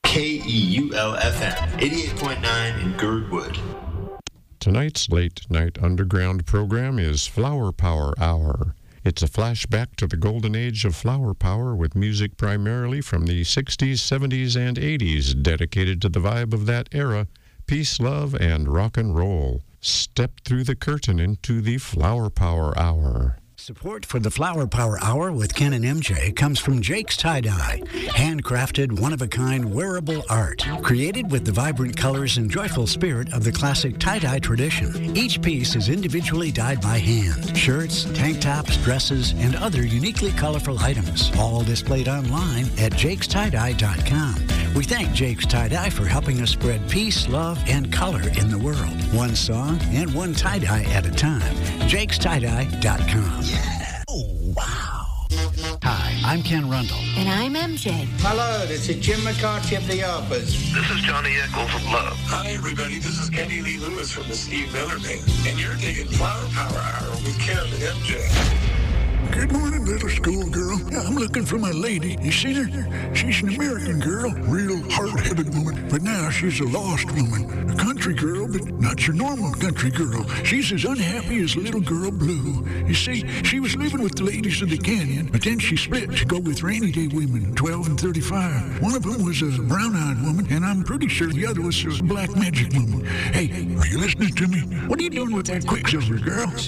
KEUL-FM, 88.9 in Girdwood. Tonight's Late Night Underground program is Flower Power Hour. It's a flashback to the golden age of flower power with music primarily from the 60s, 70s, and 80s dedicated to the vibe of that era, peace, love, and rock and roll. Step through the curtain into the Flower Power Hour. Support for the Flower Power Hour with Ken and MJ comes from Jake's Tie-Dye. Handcrafted, one-of-a-kind wearable art. Created with the vibrant colors and joyful spirit of the classic tie-dye tradition. Each piece is individually dyed by hand. Shirts, tank tops, dresses, and other uniquely colorful items. All displayed online at jakestie-dye.com. We thank Jake's Tie-Dye for helping us spread peace, love, and color in the world. One song and one tie-dye at a time. jakestie-dye.com. Yeah. Oh, wow. Hi, I'm Ken Rundle. And I'm MJ. Hello, this is Jim McCarthy of the Yappers. This is Johnny Echols of Love. Hi, everybody. This is Kenny Lee Lewis from the Steve Miller Band. And you're digging Flower Power Hour with Ken and MJ. Good morning, little schoolgirl. I'm looking for my lady. You see her? She's an American girl, real hard-headed woman, but now she's a lost woman. A country girl, but not your normal country girl. She's as unhappy as little girl Blue. You see, she was living with the ladies of the canyon, but then she split to go with rainy day women, 12 and 35. One of them was a brown-eyed woman, and I'm pretty sure the other was a black magic woman. Hey, are you listening to me? What are you doing with that Quicksilver, girl?